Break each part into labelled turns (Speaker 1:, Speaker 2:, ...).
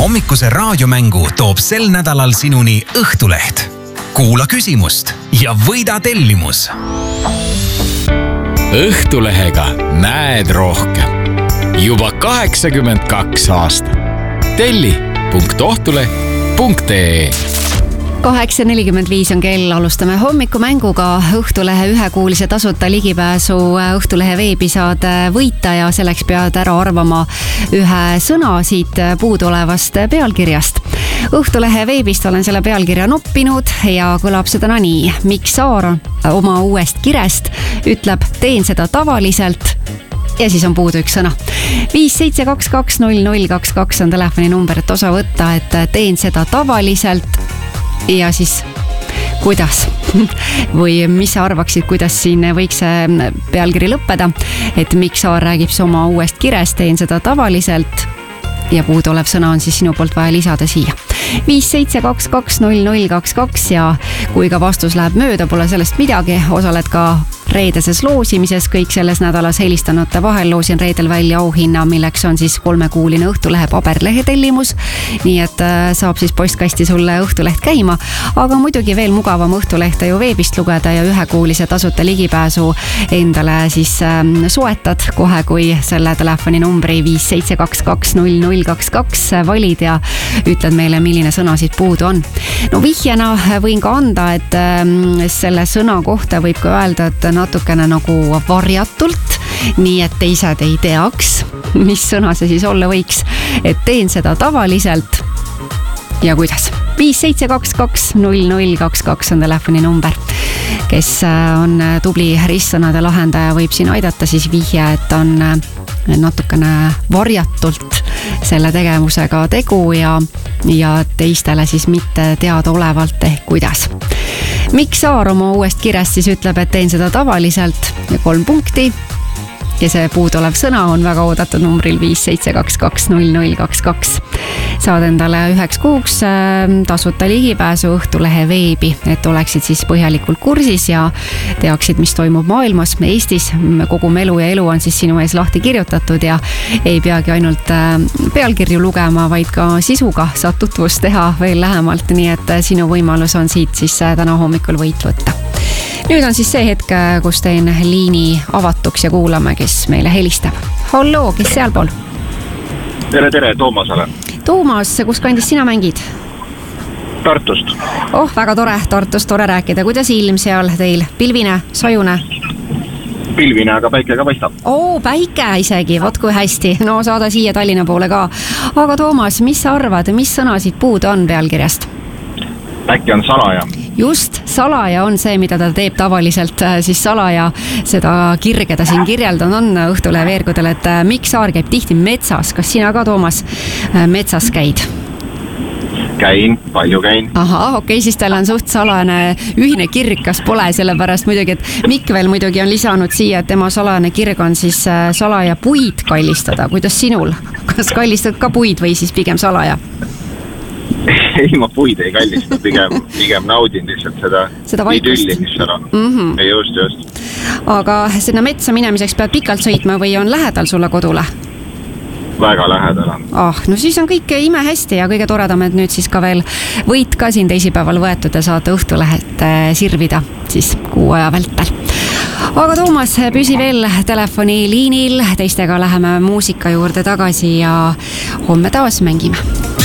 Speaker 1: Hommikuse raadiomängu toob sel nädalal sinuni Õhtuleht. Kuula küsimust ja võida tellimus.
Speaker 2: Õhtulehega näed rohkem. Juba 82 aastat. telli.ohtuleh.ee
Speaker 3: 8.45 on kell, alustame hommikumänguga. Õhtulehe ühekuulise tasuta ligipääsu Õhtulehe veebi saad võita ja selleks pead ära arvama ühe sõna siit puudolevast pealkirjast. Õhtulehe veebist olen selle pealkirja noppinud ja kõlab seda nii. Mikk Saar oma uuest kirest ütleb, teen seda tavaliselt ja siis on puudu üks sõna. 572200222 on telefoni number, et osa võtta, et teen seda tavaliselt ja siis kuidas või mis sa arvaksid, kuidas siin võiks pealkiri lõppeda, et Mikk Saar räägib oma uuest kirest, teen seda tavaliselt ja puuduolev sõna on siis sinu poolt vaja lisada siia. 572200222 ja kui ka vastus läheb mööda, pole sellest midagi, osaled ka reedeses loosimises. Kõik selles nädalas helistanute vahel loosin reedel välja auhinna, milleks on siis 3-kuuline Õhtulehe paberlehe tellimus. Nii et saab siis postkasti sulle Õhtuleht käima, aga muidugi veel mugavam Õhtulehte ju veebist lugeda ja ühekuulise tasuta ligipääsu endale siis soetad kohe, kui selle telefoni numbri 572200222 valid ja ütled meile, milline sõna siit puudu on. No vihjena võin ka anda, et selle sõna kohta võib ka öelda, et natukene nagu varjatult, nii et teised ei teaks, mis sõna see siis olla võiks, et teen seda tavaliselt ja kuidas. 572200222 on telefoni number. Kes on tubli ristsõnade lahendaja, võib siin aidata, siis vihje, et on natukene varjatult selle tegevusega tegu ja teistele siis mitte teadaolevalt ehk kuidas. Mikk Saar oma uuest kirest siis ütleb, et teen seda tavaliselt ja 3 punkti. Ja see puuduolev sõna on väga oodatud numbril 572200222. Saad endale 1 kuuks tasuta ligipääsu Õhtulehe veebi, et oleksid siis põhjalikult kursis ja teaksid, mis toimub maailmas, Eestis. Kogu melu ja elu on siis sinu ees lahti kirjutatud ja ei peagi ainult pealkirju lugema, vaid ka sisuga saad tutvust teha veel lähemalt, nii et sinu võimalus on siit siis täna hommikul võit võtta. Nüüd on siis see hetk, kus teen liini avatuks ja kuulame, kes meile helistab. Halloo, kes sealpool?
Speaker 4: Tere, Toomas olen.
Speaker 3: Toomas, kus kandis sina mängid?
Speaker 4: Tartust.
Speaker 3: Oh, väga tore, Tartust tore rääkida. Kuidas ilm seal teil? Pilvine, sajune?
Speaker 4: Pilvine, aga päike ka paistab.
Speaker 3: Päike isegi, vot kui hästi. No saada siia Tallinna poole ka. Aga Toomas, mis sa arvad, mis sõna siit puudu on pealkirjast?
Speaker 4: Äkki on salaja.
Speaker 3: Just, salaja on see, mida ta teeb tavaliselt, siis salaja seda kirge ta siin kirjeldan on Õhtulehe veergudel, et Mikk Saar käib tihti metsas. Kas sina ka, Toomas, metsas käid?
Speaker 4: Käin, palju käin.
Speaker 3: Okei, siis tal on suht salane ühine kirg, kas pole, sellepärast muidugi, et Mikk veel muidugi on lisanud siia, et tema salane kirg on siis salaja puid kallistada. Kuidas sinul? Kas kallistad ka puid või siis pigem salaja?
Speaker 4: Ei, ma puid ei kallista, pigem naudin lihtsalt seda idülli, mis seal on. Just.
Speaker 3: Aga sinna metsa minemiseks pead pikalt sõitma või on lähedal sulle kodule?
Speaker 4: Väga lähedal on.
Speaker 3: No siis on kõik ime hästi ja kõige toredam, et nüüd siis ka veel võit ka siin teisipäeval võetud ja saate Õhtulehet sirvida siis 6 aja vältel. Aga Toomas, püsi veel telefoni liinil, teistega läheme muusika juurde tagasi ja homme taas mängime.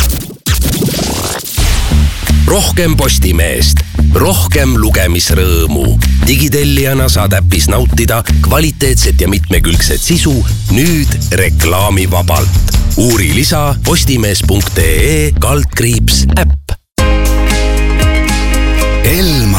Speaker 5: Rohkem Postimeest, rohkem lugemisrõõmu. Digitellijana saad äppis nautida kvaliteetset ja mitmekülgset sisu nüüd reklaamivabalt. Uuri lisa postimees.ee /äpp.